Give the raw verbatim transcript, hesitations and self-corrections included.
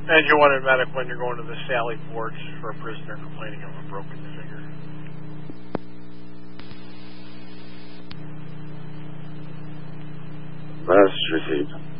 And you wanted medic when you're going to the Sally Forge for a prisoner complaining of a broken finger. Message received.